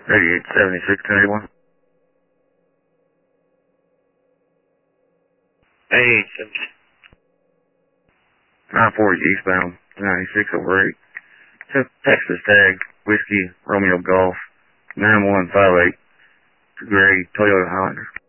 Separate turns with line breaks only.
8876
8876.
940 eastbound, 96 over 8. Texas tag, Whiskey, Romeo Golf, 9158, gray Toyota Highlander.